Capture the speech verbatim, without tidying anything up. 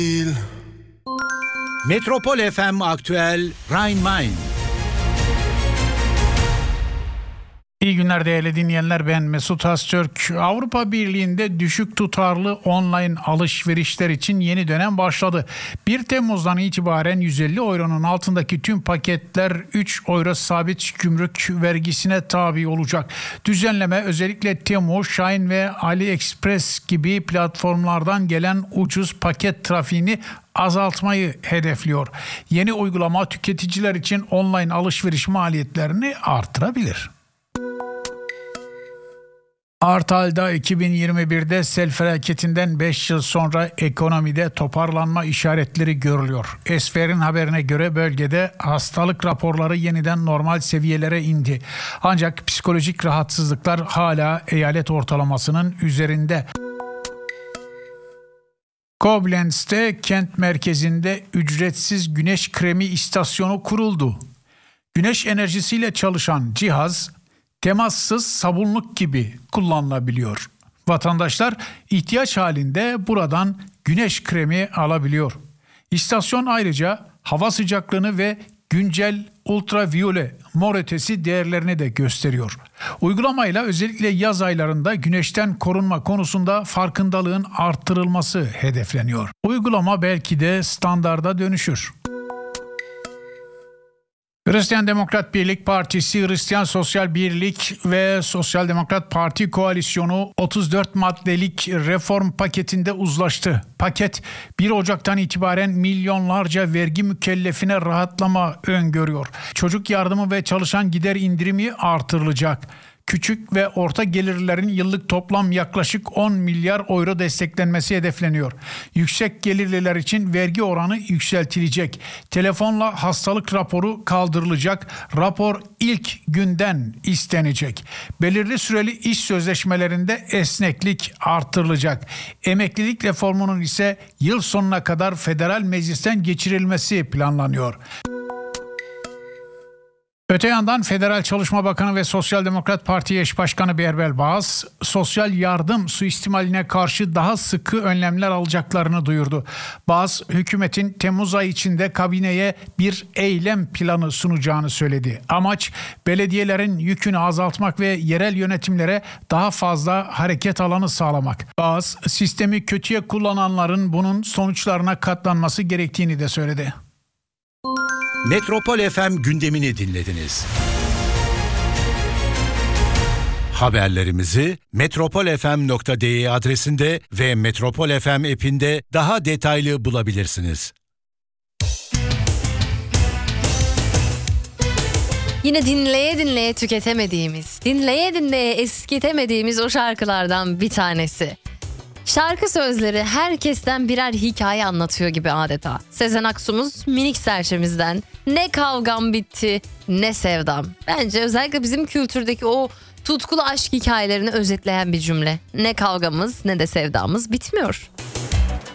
Metropol F M Aktüel Rhein-Main. İyi günler değerli dinleyenler, ben Mesut Öztürk. Avrupa Birliği'nde düşük tutarlı online alışverişler için yeni dönem başladı. bir Temmuz'dan itibaren yüz elli euronun altındaki tüm paketler üç euro sabit gümrük vergisine tabi olacak. Düzenleme özellikle Temu, Shein ve AliExpress gibi platformlardan gelen ucuz paket trafiğini azaltmayı hedefliyor. Yeni uygulama tüketiciler için online alışveriş maliyetlerini artırabilir. Artal'da iki bin yirmi birde sel felaketinden beş yıl sonra ekonomide toparlanma işaretleri görülüyor. Esfer'in haberine göre bölgede hastalık raporları yeniden normal seviyelere indi. Ancak psikolojik rahatsızlıklar hala eyalet ortalamasının üzerinde. Koblenz'te kent merkezinde ücretsiz güneş kremi istasyonu kuruldu. Güneş enerjisiyle çalışan cihaz temassız sabunluk gibi kullanılabiliyor. Vatandaşlar ihtiyaç halinde buradan güneş kremi alabiliyor. İstasyon ayrıca hava sıcaklığını ve güncel ultraviyole mor ötesi değerlerini de gösteriyor. Uygulamayla özellikle yaz aylarında güneşten korunma konusunda farkındalığın artırılması hedefleniyor. Uygulama belki de standarda dönüşür. Hristiyan Demokrat Birlik Partisi, Hristiyan Sosyal Birlik ve Sosyal Demokrat Parti koalisyonu otuz dört maddelik reform paketinde uzlaştı. Paket bir Ocak'tan itibaren milyonlarca vergi mükellefine rahatlama öngörüyor. Çocuk yardımı ve çalışan gider indirimi artırılacak. Küçük ve orta gelirlerin yıllık toplam yaklaşık on milyar euro desteklenmesi hedefleniyor. Yüksek gelirliler için vergi oranı yükseltilecek. Telefonla hastalık raporu kaldırılacak. Rapor ilk günden istenecek. Belirli süreli iş sözleşmelerinde esneklik artırılacak. Emeklilik reformunun ise yıl sonuna kadar federal meclisten geçirilmesi planlanıyor. Öte yandan Federal Çalışma Bakanı ve Sosyal Demokrat Parti eş başkanı Berbel Bağız, sosyal yardım suistimaline karşı daha sıkı önlemler alacaklarını duyurdu. Bağız, hükümetin Temmuz ayı içinde kabineye bir eylem planı sunacağını söyledi. Amaç, belediyelerin yükünü azaltmak ve yerel yönetimlere daha fazla hareket alanı sağlamak. Bağız, sistemi kötüye kullananların bunun sonuçlarına katlanması gerektiğini de söyledi. Metropol F M gündemini dinlediniz. Haberlerimizi metropol f m nokta d e adresinde ve Metropol F M app'inde daha detaylı bulabilirsiniz. Yine dinleye dinleye tüketemediğimiz, dinleye dinleye eskitemediğimiz o şarkılardan bir tanesi. Şarkı sözleri herkesten birer hikaye anlatıyor gibi adeta. Sezen Aksu'muz minik serçemizden ne kavgam bitti ne sevdam. Bence özellikle bizim kültürdeki o tutkulu aşk hikayelerini özetleyen bir cümle. Ne kavgamız ne de sevdamız bitmiyor.